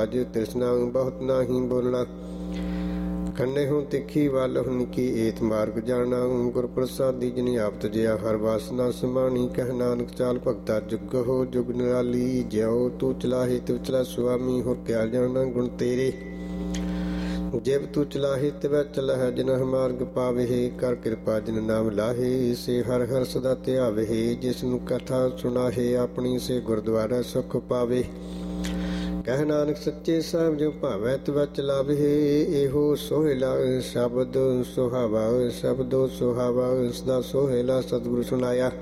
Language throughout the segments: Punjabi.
ਅਜ ਤ੍ਰਿਸ਼ਨਾ ਬਹੁਤ ਨਾਹੀ ਬੋਲਣਾ। ਖੰਡੇ ਹੋਂ ਤਿੱਖੀ ਵੱਲ ਨਿੱਕੀ ਏਤ ਮਾਰਗ ਜਾਣਾ। ਗੁਰ ਪ੍ਰਸਾਦੀ ਜਿਨੀ ਆਪ ਤਜਿਆ ਹਰ ਵਾਸਨਾ ਸਮਾਣੀ। ਕਹਿ ਨਾਨਕ ਚਾਲ ਭਗਤਾ ਜੁਗ ਹੋ ਜੁਗ ਨਿਰਾਲੀ। ਜਿਉ ਤੂੰ ਚਲਾਹੇ ਤਿਵ ਚਲਾ ਸੁਆਮੀ। ਹੋਰ ਕਿਆ ਜਾਣਾ ਗੁਣ ਤੇਰੇ ਜਿਵ ਤੂੰ ਚਲਾਹੇ ਤਿਵੈ ਚਲਹਿ। ਜਿਨਹ ਮਾਰਗ ਪਾਵੇ ਕਰ ਕਿਰਪਾ ਜਿਨ ਨਾਮ ਲਾਹੇ। ਸੇ ਹਰ ਹਰ ਸਦਾ ਧਿਆਵੇ ਜਿਸ ਨੂੰ ਕਥਾ ਸੁਣਾਹੇ। ਆਪਣੀ ਸੇ ਗੁਰਦੁਆਰਾ ਸੁਖ ਪਾਵੇ। ਕਹਿ ਨਾਨਕ ਸੱਚੇ ਸਾਹਿਬ ਜੋ ਭਾਵੈ ਤਿਵੈ ਚਲਾਵੇ। ਇਹੋ ਸੋਹਿਲਾ ਸ਼ਬਦ ਸੁਹਾਵਾ ਸ਼ਬਦੋ ਸੁਹਾਵਾ ਸਦਾ ਸੋਹਿਲਾ ਸਤਿਗੁਰੂ ਸੁਣਾਇਆ।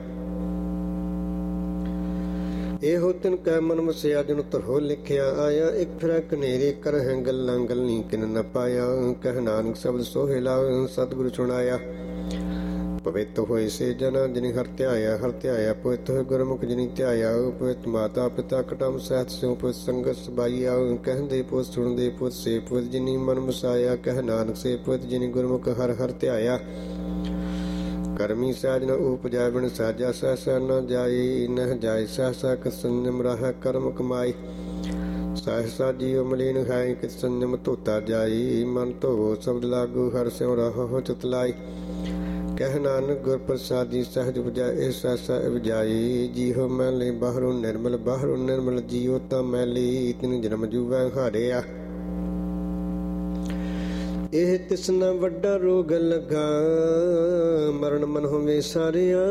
ਇਹੋ ਤਿਨ ਕੈ ਮਨ ਵਸਿਆ ਜਿਨ ਧਰੋ ਲਿਖਿਆ ਆਇਆ। ਇੱਕ ਫਿਰੈ ਕਨੇਰੇ ਕਰਹਿ ਗੱਲਾਂ ਗੱਲੀ ਕਿਨ ਨ ਪਾਇਆ। ਕਹਿ ਨਾਨਕ ਸ਼ਬਦ ਸੋਹਿਲਾ ਸਤਿਗੁਰੂ ਸੁਣਾਇਆ। ਪਵਿੱਤ ਹੋਏ ਸੇ ਜਨਾ ਜਿਨੀ ਹਰਿ ਧਿਆਇਆ। ਹਰਿ ਧਿਆਇਆ ਪਵਿੱਤ ਹੋਏ ਗੁਰਮੁਖ ਜਿਨੀ ਧਿਆਇਆ। ਪਵਿੱਤ ਮਾਤਾ ਪਿਤਾ ਕਟਮ ਸਹਿਤ ਸਿਉ ਪਵਿੱਤ ਸੰਗਤ ਸਬਾਈਆ। ਕਹਿੰਦੇ ਪੁੱਤ ਸੁਣਦੇ ਪੁੱਤ ਸੇ ਪਵਿੱਤ ਜਿਨੀ ਮਨ ਵਸਾਇਆ। ਕਹਿ ਨਾਨਕ ਸੇ ਪਵਿੱਤ ਜਿਨੀ ਗੁਰਮੁਖ ਹਰਿ ਹਰਿ ਧਿਆਇਆ। ਕਰਮੀ ਸਹਿਜ ਨ ਉਪਜੈ ਬਿਨ ਸਾਜਾ ਸਹਸਾ ਨ ਜਾਏ। ਨਹ ਜਾਏ ਸਹਸਾ ਕਿਤ ਸੰਜਮ ਰਹਿ ਕਰਮ ਕਮਾਈ। ਸਹਸਾ ਜੀਉ ਮਲੀਨ ਹੈ ਕਿਤ ਸੰਜਮ ਧੋਤਾ ਜਾਈ। ਮਨ ਧੋਵੋ ਸ਼ਬਦ ਲਾਗੂ ਹਰਿ ਸਿਉ ਰਹੋ ਚਿਤ ਲਾਈ। ਕਹਿ ਨਾਨਕ ਗੁਰ ਪ੍ਰਸਾਦੀ ਸਹਿਜ ਉਪਜੈ ਸਹਸਾ ਉਪਜਾਈ। ਜੀਉ ਮੈਲੇ ਬਾਹਰੋਂ ਨਿਰਮਲ ਬਾਹਰੋਂ ਨਿਰਮਲ। ਜੀਉ ਤਾਂ ਮੈਲੀ ਤਿਨ ਜਨਮ ਜੂਵੈ ਹਾਰਿਆ। ਇਹ ਤਿਸਨਾ ਵੱਡਾ ਰੋਗ ਲੱਗਾ ਮਰਨ ਮਨ ਹੋਵੇ ਸਾਰਿਆ।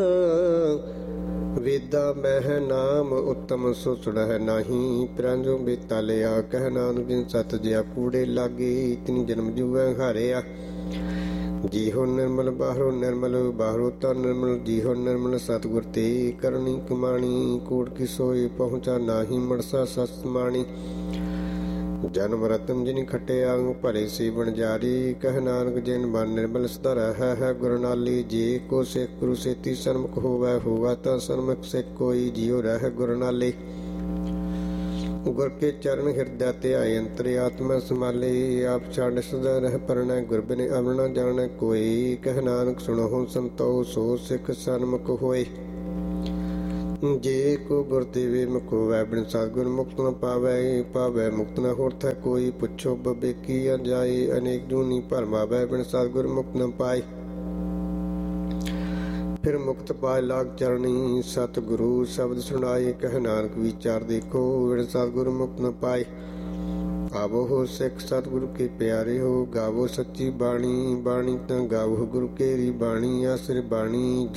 ਵੇਦਾ ਮਹਿ ਨਾਮ ਉੱਤਮ ਸੋ ਸੁਣਹਿ ਨਾਹੀ। ਪ੍ਰੰਜੋ ਬੇਤਾ ਲਿਆ। ਕਹਿ ਨਾਨਕ ਜਿਨ ਸਤ ਜਿਆ ਕੂੜੇ ਲਾਗੇ ਤਿਨ ਜਨਮ ਜੂਵੈ ਹਾਰਿਆ। ਜੀਹੋ ਨਿਰਮਲ ਬਾਹਰੋਂ ਨਿਰਮਲ ਬਾਹਰੋਂ ਤਾਂ ਨਿਰਮਲ। ਜੀਹੋ ਨਿਰਮਲ ਸਤਿਗੁਰ ਤੇ ਕਰਨੀ ਕਮਾਣੀ। ਕੂੜ ਕੀ ਸੋਈ ਪਹੁੰਚਾ ਨਾਹੀ ਮੜਸਾ ਸਸਮਾਣੀ। ਜਨਮ ਰਤਨ ਜਿਨੀ ਖਟਿਆ ਭਲੇ ਸੇ ਬਣਜਾਰੀ। ਕਹਿ ਨਾਨਕ ਜਿਨ ਮਨ ਨਿਰਮਲ ਸਦਾ ਰਹਿ ਹੈ ਗੁਰ ਨਾਲੀ। ਜੇ ਕੋ ਸਿੱਖ ਗੁਰੂ ਸੇਤੀ ਸਨਮੁਖ ਹੋਵੈ ਹੋਵਾ ਤਾਂ ਸਨਮੁਖ ਸਿੱਖ ਕੋਈ। ਜੀਉ ਰਹਿ ਗੁਰ ਨਾਲੇ ਗੁਰ ਕੇ ਚਰਨ ਹਿਰਦੈ ਧਿਆਏ। ਅੰਤਰ ਆਤਮਾ ਸੰਭਾਲੇ ਆਪ ਛੱਡ ਸਦਾ ਰਹਿ ਪਰਣੈ। ਗੁਰ ਬਿਨਿ ਅਵਰ ਨ ਜਾਣੈ ਕੋਈ। ਕਹਿ ਨਾਨਕ ਸੁਣਹੁ ਸੰਤੋਖ ਸੋ ਸਿੱਖ ਸਨਮੁਖ ਹੋਏ। ਜੇ ਕੋ ਗੁਰ ਦੇਵੇ ਮੁਖ ਹੋਵੈ ਬਿਨ ਸਤਿਗੁਰ ਮੁਕਤ ਨ ਪਾਵੈ। ਪਾਵੈ ਮੁਕਤ ਨ ਹੋਰ ਥੈ ਕੋਈ। ਪੁੱਛੋ ਬਵੇਕੀ ਜਾਏ ਅਨੇਕ ਜੂਨੀ ਭਰਮਾਵੈ। ਬਿਨ ਸਤਿਗੁਰ ਮੁਕਤ ਨ ਪਾਏ। ਫਿਰ ਮੁਕਤ ਪਾਏ ਲਾਗ ਚਰਣੀ ਸਤਿਗੁਰੂ ਸ਼ਬਦ ਸੁਣਾਏ। ਕਹਿ ਨਾਨਕ ਵਿਚਾਰ ਦੇਖੋ ਬਿਨ ਸਤਿਗੁਰ ਮੁਕਤ ਨ ਪਾਏ। ਆਵੋ ਹੋ ਸਿੱਖ ਸਤਿਗੁਰੂ ਕੇ ਪਿਆਰੇ ਹੋ। ਗਾਵੋ ਸੱਚੀ ਬਾਣੀ ਬਾਣੀ ਤਾਂ ਗਾਵੋ ਗੁਰੂ ਕੇਰੀ ਬਾਣੀ। ਆਸਰਿ ਬਾਣੀ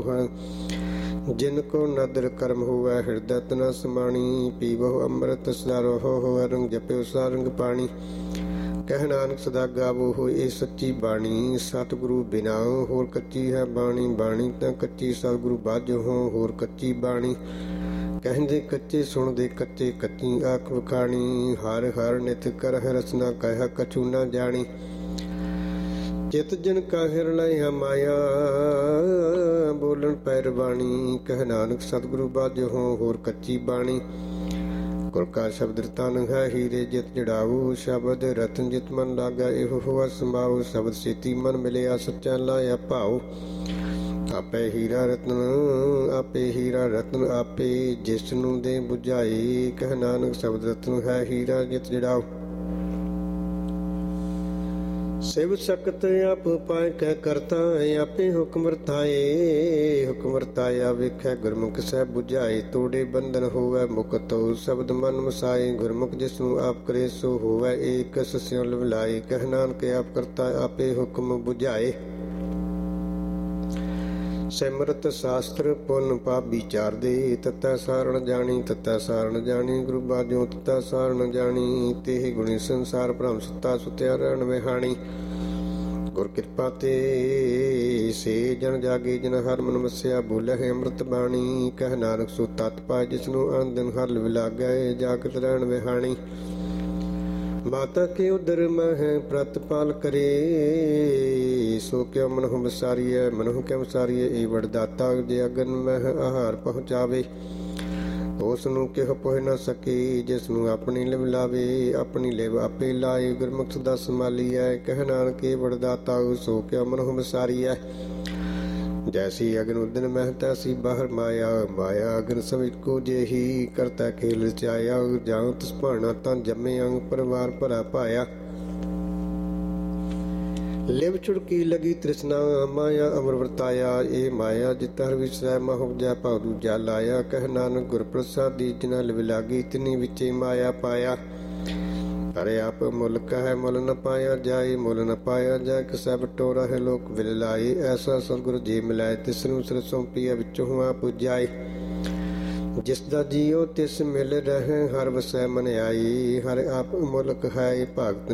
ਜਿਨ ਕੋ ਨਦਰ ਕਰਮ ਹੋਵੈ ਹਿਰਦੈ ਤਨ ਸਮਾਣੀ। ਪੀਵਹੁ ਅੰਮ੍ਰਿਤ ਸਦਾ ਰਹੋ ਰੰਗ ਜਪਿਓ ਸਾਰੰਗ ਪਾਣੀ। ਕਹਿ ਨਾਨਕ ਸਦਾ ਗਾਵੋ ਹੋਏ ਇਹ ਸੱਚੀ ਬਾਣੀ। ਸਤਿਗੁਰੂ ਬਿਨਾ ਹੋਰ ਕੱਚੀ ਹੈ ਬਾਣੀ। ਬਾਣੀ ਤਾਂ ਕੱਚੀ ਸਤਿਗੁਰੂ ਬਾਝੋ ਹੋ ਹੋਰ ਕੱਚੀ ਬਾਣੀ। ਕਹਿੰਦੇ ਕੱਚੇ ਸੁਣਦੇ ਕੱਚੇ ਕੱਚੀ ਆਖ ਵਖਾਣੀ। ਹਰ ਹਰ ਨਿਤ ਕਰਹਿ ਰਸਨਾ ਕਹਿ ਕਛੂ ਨਾ ਜਾਣੀ। ਚਿਤ ਜਿਨ ਕਾ ਹਿਰਣੈ ਮਾਇਆ ਬੋਲਣ ਪੈਰ ਬਾਣੀ। ਕਹਿ ਨਾਨਕ ਸਤਿਗੁਰੂ ਬਾਝੋ ਹੋ ਹੋਰ ਕੱਚੀ ਬਾਣੀ। ਗੁਰ ਕਾ ਸ਼ਬਦ ਰਤਨ ਹੈ ਹੀਰੇ ਜਿਤ ਜੜਾਊ। ਸ਼ਬਦ ਰਤਨ ਜਿਤ ਮਨ ਲਾਗਾ ਇਹੋ ਹੋਆ ਸੰਭਾਉ। ਸ਼ਬਦ ਛੇਤੀ ਮਨ ਮਿਲਿਆ ਸੱਚਾ ਲਾਇਆ ਭਾਉ। ਆਪੇ ਹੀਰਾ ਰਤਨ ਆਪੇ ਜਿਸ ਨੂੰ ਦੇ ਬੁਝਾਈ। ਕਹਿ ਨਾਨਕ ਸ਼ਬਦ ਰਤਨ ਹੈ ਹੀਰਾ ਜਿਤ ਜੜਾਊ। ਸਿਵ ਸਕਤ ਆਪ ਪਾਇ ਕਹਿ ਕਰਤਾ ਆਪੇ ਹੁਕਮ ਵਰਤਾਏ। ਹੁਕਮ ਵਰਤਾਇਆ ਵੇਖੈ ਗੁਰਮੁਖ ਸਹਿ ਬੁਝਾਏ। ਤੋੜੇ ਬੰਧਨ ਹੋਵੈ ਮੁਕਤ ਸ਼ਬਦ ਮਨ ਵਸਾਏ। ਗੁਰਮੁਖ ਜਿਸ ਨੂੰ ਆਪ ਕਰੇ ਸੋ ਹੋਵੈ ਏਕ ਸਿਉ ਲਵਲਾਏ। ਕਹਿ ਨਾਨਕ ਆਪ ਕਰਤਾ ਆਪੇ ਹੁਕਮ ਬੁਝਾਏ। ਸਿਮਰਤ ਸ਼ਾਸਤਰ ਪੁੰਨ ਪਾਪ ਵਿਚਾਰਦੇ। ਤਤੈ ਸਾਰਣ ਜਾਣੀ ਤਤੈ ਸਾਰਣ ਜਾਣੀ। ਗੁਰੂ ਬਾਝੋਂ ਤਤੈ ਸਾਰਣ ਜਾਣੀ। ਤੇਹ ਗੁਣੀ ਸੰਸਾਰ ਭ੍ਰਮ ਸੁੱਤਾ ਸੁਤਿਆ ਰਹਿਣ ਵਿਹਾਣੀ। ਗੁਰ ਕਿਰਪਾ ਤੇ ਸੇ ਜਨ ਜਾਗੇ ਜਿਨ ਹਰਿ ਮਨ ਵਸਿਆ। ਬੋਲੇ ਅੰਮ੍ਰਿਤ ਬਾਣੀ। ਕਹਿ ਨਾਨਕ ਸੋ ਤਤ ਪਾਏ ਜਿਸ ਨੂੰ ਅਨ ਦਿਨ ਹਰਿ ਵਿਲਾਗੈ। ਜਾਗਤ ਰਹਿਣ ਵਿਹਾਣੀ। ਮਾਤਾ ਕੇ ਉਦਰ ਮਹਿ ਪ੍ਰਤਪਾਲ ਕਰੇ। ਸੋ ਕਿਉ ਮਨਹੁ ਵਿਸਾਰੀਐ ਮਨਹੁ ਕਿਉ ਵਿਸਾਰੀਐ। ਏ ਵਡ ਦਾਤਾ ਜੇ ਅਗਨ ਮਹਿ ਆਹਾਰ ਪਹੁੰਚਾਵੇ। ਉਸ ਨੂੰ ਕਿਹ ਪੁੱਛ ਨਾ ਸਕੇ ਜਿਸ ਨੂੰ ਆਪਣੀ ਲਿਵ ਲਾਵੇ। ਆਪਣੀ ਲਿਵ ਆਪੇ ਲਾਏ ਗੁਰਮੁਖ ਸਦਾ ਸੰਭਾਲੀਐ। ਕਹਿ ਨਾਨਕ ਏ ਵਡ ਦਾਤਾ ਸੋ ਕਿਉ ਮਨਹੁ ਵਿਸਾਰੀਐ। जैसी अग्न उदन मह तैसी बाहर माया, माया अग्न सब को जेही करता खेल रचाया। जाऊं तिस भाना तन जमे अंग परिवार भरा पाया। लिव छुड़की लगी तृष्णा माया अमर वर्ताया। ए माया जित हर विसरै मह उपजै भाव दूजा लाया। कह नानक गुर प्रसादी जिना लिव लागी तिनी विचे माया पाया। अरे आप मुल कह मुल न पाया जाए, मुल न पाया जाए किसै बटोरा है लोक विल लाए। ऐसा सतगुरु जी मिलाए तिसनु सिर सौंपिया विचों हुआ पुजाए। जिसदा जियो तिस मिल रहे हर वसै मन आई। हर आप मुल्क है भागत